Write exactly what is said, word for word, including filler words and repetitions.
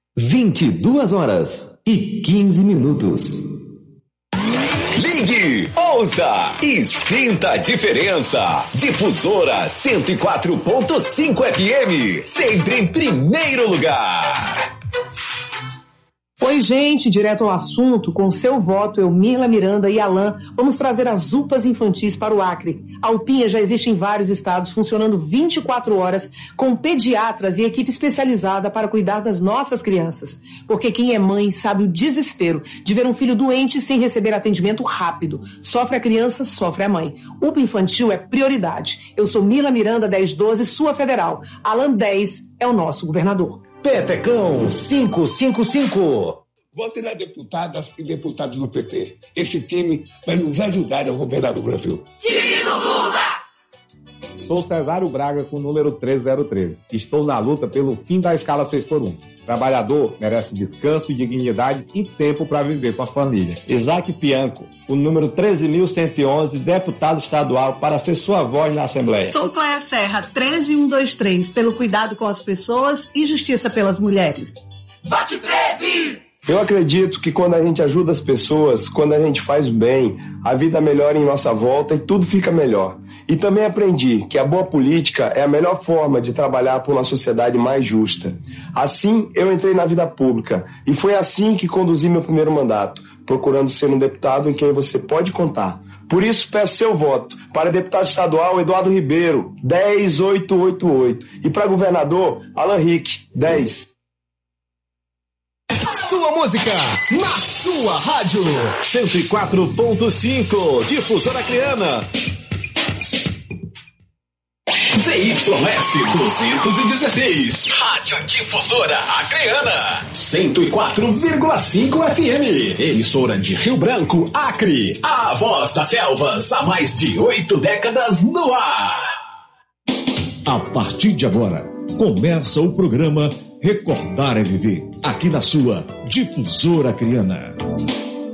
vinte e duas horas e quinze minutos. Ligue, ouça e sinta a diferença. Difusora cento e quatro ponto cinco F M, sempre em primeiro lugar. Oi, gente, direto ao assunto, com seu voto, eu, Mirla Miranda e Alain, vamos trazer as U P As infantis para o Acre. A UPinha já existe em vários estados, funcionando vinte e quatro horas, com pediatras e equipe especializada para cuidar das nossas crianças. Porque quem é mãe sabe o desespero de ver um filho doente sem receber atendimento rápido. Sofre a criança, sofre a mãe. U P A infantil é prioridade. Eu sou Mirla Miranda, dez doze, sua federal. Alain dez é o nosso governador. Petecão cinco cinco cinco. Votem nas deputadas e deputados do P T. Esse time vai nos ajudar a governar o Brasil. Time do Lula! Sou Cesário Braga com o número treze zero treze. Estou na luta pelo fim da escala seis por um. Trabalhador merece descanso, dignidade e tempo para viver com a família. Isaac Pianco, o número treze mil cento e onze, deputado estadual, para ser sua voz na Assembleia. Sou Cléia Serra, treze mil cento e vinte e três, pelo cuidado com as pessoas e justiça pelas mulheres. Vote treze! Eu acredito que quando a gente ajuda as pessoas, quando a gente faz o bem, a vida melhora em nossa volta e tudo fica melhor. E também aprendi que a boa política é a melhor forma de trabalhar por uma sociedade mais justa. Assim, eu entrei na vida pública e foi assim que conduzi meu primeiro mandato, procurando ser um deputado em quem você pode contar. Por isso, peço seu voto para deputado estadual Eduardo Ribeiro, dez mil oitocentos e oitenta e oito, e para governador Alan Rick, dez. Sua música, na sua rádio. cento e quatro ponto cinco, Difusora Acreana. Z Y S duzentos e dezesseis, Rádio Difusora Acreana, cento e quatro vírgula cinco F M, emissora de Rio Branco, Acre, a voz das selvas há mais de oito décadas no ar. A partir de agora, começa o programa Recordar é Viver, aqui na sua Difusora Acreana.